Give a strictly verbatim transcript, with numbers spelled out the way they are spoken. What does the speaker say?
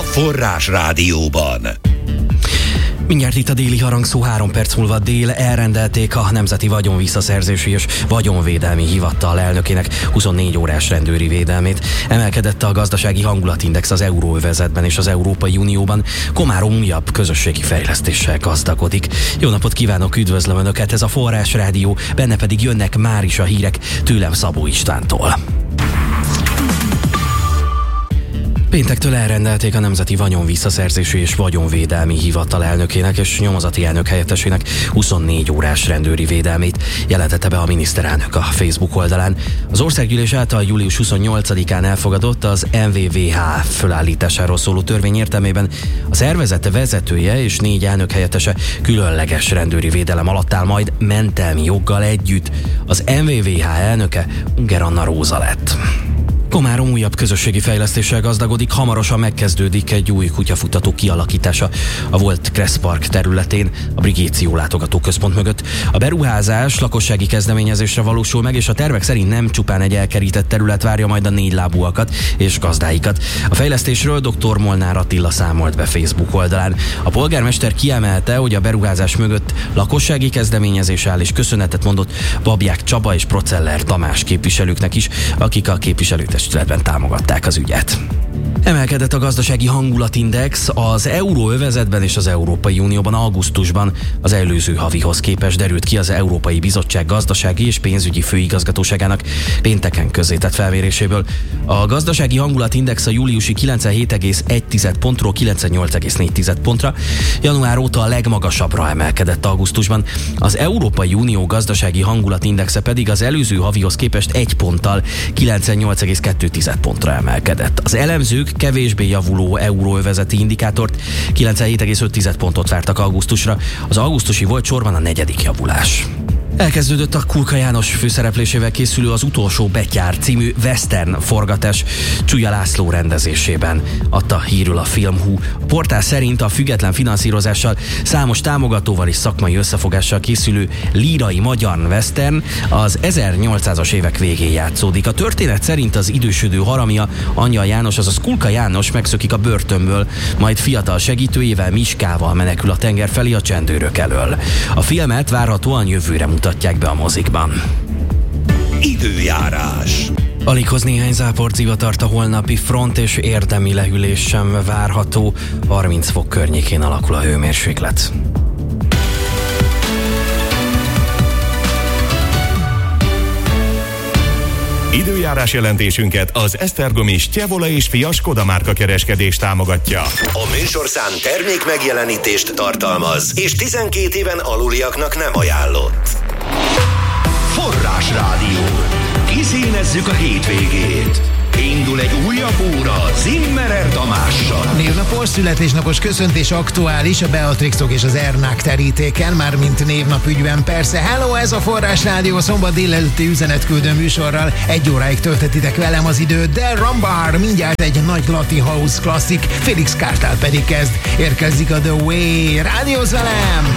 Forrás Rádióban. Mindjárt itt a déli harangszó, három perc múlva dél elrendelték a Nemzeti Vagyonvisszaszerzési és Vagyonvédelmi Hivatal elnökének huszonnégy órás rendőri védelmét. Emelkedett a gazdasági hangulatindex az euróövezetben és az Európai Unióban. Komárom újabb közösségi fejlesztéssel gazdagodik. Jó napot kívánok, üdvözlöm Önöket, ez a Forrás Rádió, benne pedig jönnek már is a hírek tőlem Szabó Istvántól. Péntektől elrendelték a Nemzeti Vagyonvisszaszerzési és Vagyonvédelmi Hivatal elnökének és nyomozati elnök helyettesének huszonnégy órás rendőri védelmét, jelentette be a miniszterelnök a Facebook oldalán. Az országgyűlés által július huszonnyolcadikán elfogadott az em vé vé há fölállításáról szóló törvény értelmében a szervezet vezetője és négy elnök helyettese különleges rendőri védelem alatt áll majd mentelmi joggal együtt. Az em vé vé há elnöke Unger Anna Róza lett. Komárom újabb közösségi fejlesztéssel gazdagodik, hamarosan megkezdődik egy új kutyafutató kialakítása a volt Kressz Park területén, a Brigéció látogatóközpont mögött. A beruházás lakossági kezdeményezésre valósul meg, és a tervek szerint nem csupán egy elkerített terület várja majd a négylábúakat és gazdáikat. A fejlesztésről dr. Molnár Attila számolt be Facebook oldalán. A polgármester kiemelte, hogy a beruházás mögött lakossági kezdeményezés áll, és köszönetet mondott Babják Csaba és Proceller Tamás képviselőknek is, akik a képviselőt támogatták az ügyet. Emelkedett a gazdasági hangulatindex az euróövezetben és az Európai Unióban augusztusban. Az előző havihoz képest derült ki az Európai Bizottság gazdasági és pénzügyi főigazgatóságának pénteken közzétett felméréséből. A gazdasági hangulatindex a júliusi kilencvenhét egész egy pontról kilencvennyolc egész négy pontra, január óta a legmagasabbra emelkedett augusztusban. Az Európai Unió gazdasági hangulatindexe pedig az előző havihoz képest egy ponttal kilencvennyolc egész kettő pontra emelkedett. Az elemzők kevésbé javuló euróövezeti indikátort kilencvenhét egész öt pontot vártak augusztusra. Az augusztusi volt sorban a negyedik javulás. Elkezdődött a Kulka János főszereplésével készülő Az utolsó betyár című western forgatás Csúlya László rendezésében, adta hírül a Filmhu. A portál szerint a független finanszírozással, számos támogatóval és szakmai összefogással készülő lírai magyar western az ezernyolcszázas évek végén játszódik. A történet szerint az idősödő haramja, Angyal János, azaz Kulka János megszökik a börtönből, majd fiatal segítőjével, Miskával menekül a tenger felé a csendőrök elől. A filmet várhatóan jövőre mutatják be a mozikban. Időjárás. Alig hoz néhány záport zivatart a holnapi front, és érdemi lehűlés sem várható. harminc fok környékén alakul a hőmérséklet. Időjárás jelentésünket az Esztergomi Stjevola és Fia Skoda márka kereskedés támogatja. A műsorszám termék megjelenítést tartalmaz, és tizenkét éven aluliaknak nem ajánlott. Forrás Rádió. Kiszínezzük a hétvégét. Indul egy újabb óra Zimmerer Tamással. Névnapos, születésnapos köszöntés aktuális a Beatrixok és az Ernák terítéken, mármint névnapügyben persze. Hello, ez a Forrás Rádió szombat délelőtti üzenetküldő műsorral. Egy óráig töltetitek velem az időt, de Rumbar mindjárt egy nagy latin house klasszik, Felix Kártál pedig kezd. Érkezik a The Way. Rádiózz velem!